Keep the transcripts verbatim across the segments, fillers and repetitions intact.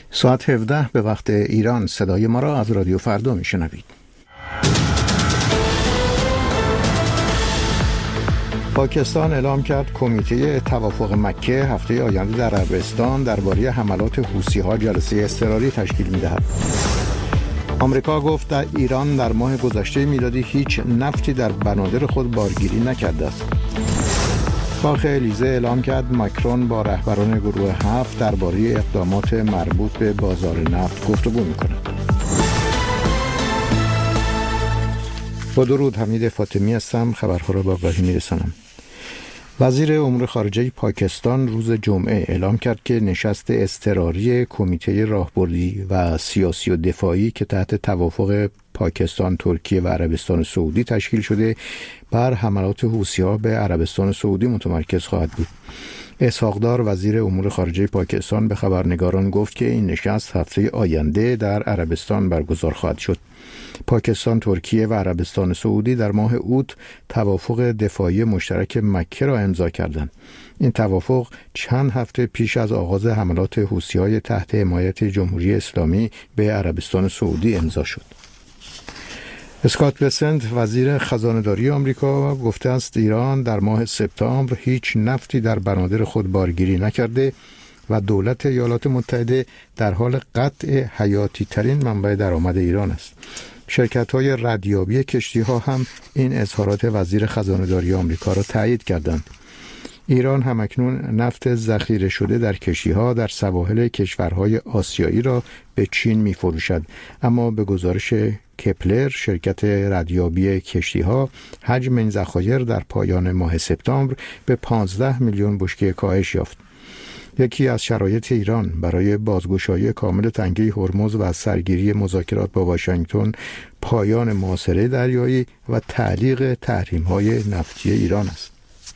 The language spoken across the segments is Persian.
ساعت هفده به وقت ایران. صدای ما را از رادیو فردا میشنوید. پاکستان اعلام کرد کمیته توافق مکه هفته آینده در عربستان درباره حملات حوثی‌ها جلسه اضطراری تشکیل می‌دهد. آمریکا گفت در ایران در ماه گذشته میلادی هیچ نفتی در بنادر خود بارگیری نکرده است. کاخ الیزه اعلام کرد ماکرون با رهبران گروه هفت درباره اقدامات مربوط به بازار نفت گفتگو می‌کند. با درود، حمید فاطمی هستم. خبرها را با آگاهی می‌رسانم. وزیر امور خارجه پاکستان روز جمعه اعلام کرد که نشست اضطراری کمیته راهبردی و سیاسی و دفاعی که تحت توافق پاکستان، ترکیه و عربستان سعودی تشکیل شده بر حملات حوثی‌ها به عربستان سعودی متمرکز خواهد بود. اسحاق دار وزیر امور خارجه پاکستان به خبرنگاران گفت که این نشست هفته آینده در عربستان برگزار خواهد شد. پاکستان، ترکیه و عربستان سعودی در ماه اوت توافق دفاعی مشترک مکه را امضا کردند. این توافق چند هفته پیش از آغاز حملات حوثی‌های تحت حمایت جمهوری اسلامی به عربستان سعودی امضا شد. اسکات بسنت وزیر خزانه‌داری آمریکا گفته است ایران در ماه سپتامبر هیچ نفتی در بنادر خود بارگیری نکرده و دولت ایالات متحده در حال قطع حیاتی ترین منبع درآمد ایران است. شرکت‌های ردیابی کشتی‌ها هم این اظهارات وزیر خزانه‌داری آمریکا را تایید کردند. ایران همکنون نفت ذخیره شده در کشتی‌ها در سواحل کشورهای آسیایی را به چین می‌فروشد، اما به گزارش کپلر شرکت ردیابی کشتی‌ها حجم این ذخایر در پایان ماه سپتامبر به پانزده میلیون بشکه کاهش یافت. یکی از شرایط ایران برای بازگشایی کامل تنگه هرمز و سرگیری مذاکرات با واشنگتن پایان محاصره دریایی و تعلیق تحریم‌های نفتی ایران است.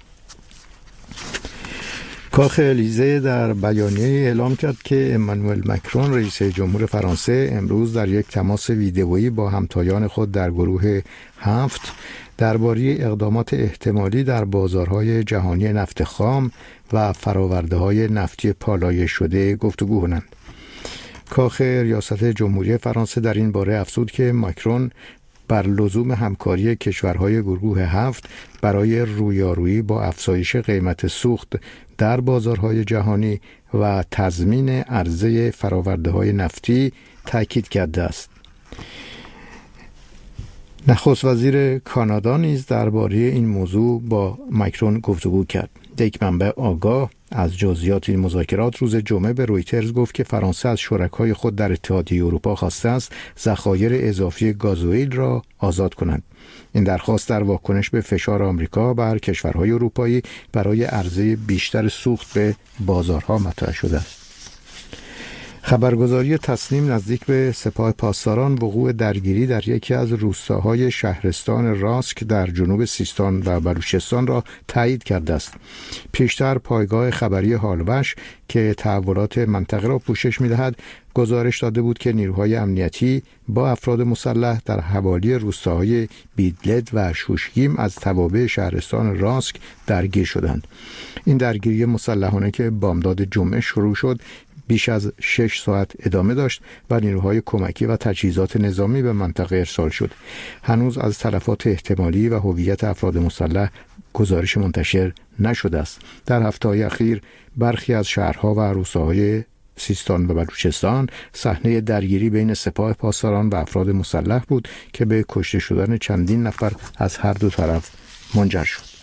کاخ الیزه در بیانیه اعلام کرد که امانوئل مکرون رئیس جمهور فرانسه امروز در یک تماس ویدئویی با همتایان خود در گروه هفت درباره اقدامات احتمالی در بازارهای جهانی نفت خام و فرآورده‌های نفتی پالایش شده گفتگو کنند. کاخ ریاست جمهوری فرانسه در این باره افزود که ماکرون بر لزوم همکاری کشورهای گروه هفت برای رویارویی با افزایش قیمت سوخت در بازارهای جهانی و تضمین عرضه فرآورده‌های نفتی تاکید کرده است. نخست وزیر کانادا نیز درباره این موضوع با ماکرون گفتگو کرد. یک منبع آگاه از جزئیات این مذاکرات روز جمعه به رویترز گفت که فرانسه از شرکای خود در اتحادیه اروپا خواسته است ذخایر اضافی گازوئیل را آزاد کنند. این درخواست در واکنش به فشار آمریکا بر کشورهای اروپایی برای عرضه بیشتر سوخت به بازارها مطرح شده است. خبرگزاری تسنیم نزدیک به سپاه پاسداران وقوع درگیری در یکی از روستاهای شهرستان راسک در جنوب سیستان و بلوچستان را تایید کرده است. پیشتر پایگاه خبری هالوش که تحولات منطقه را پوشش می‌دهد گزارش داده بود که نیروهای امنیتی با افراد مسلح در حوالی روستاهای بیدلد و شوشگیم از توابع شهرستان راسک درگیر شدند. این درگیری مسلحانه که بامداد جمعه شروع شد بیش از شش ساعت ادامه داشت و نیروهای کمکی و تجهیزات نظامی به منطقه ارسال شد. هنوز از تلفات احتمالی و هویت افراد مسلح گزارش منتشر نشده است. در هفته‌های اخیر برخی از شهرها و روستاهای سیستان و بلوچستان صحنه درگیری بین سپاه پاسداران و افراد مسلح بود که به کشته شدن چندین نفر از هر دو طرف منجر شد.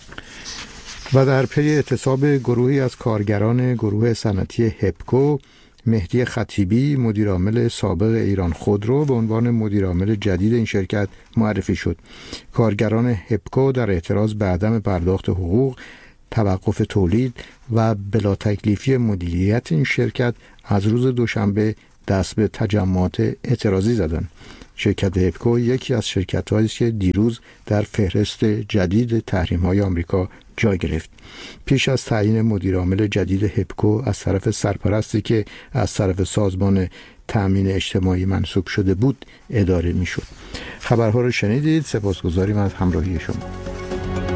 و در پی اعتصاب گروهی از کارگران گروه صنعتی هپکو، مهدی خطیبی مدیرعامل سابق ایران خودرو به عنوان مدیرعامل جدید این شرکت معرفی شد. کارگران هپکو در اعتراض به عدم پرداخت حقوق، توقف تولید و بلا تکلیفی مدیریت این شرکت از روز دوشنبه دست به تجمعات اعتراضی زدند. شرکت هپکو یکی از شرکت‌هایی است که دیروز در فهرست جدید تحریم‌های آمریکا جای گرفت. پیش از تعیین مدیرعامل جدید هپکو از طرف سرپرستی که از طرف سازمان تأمین اجتماعی منصوب شده بود اداره می‌شد. خبرها رو شنیدید. سپاسگزاریم از همراهی شما.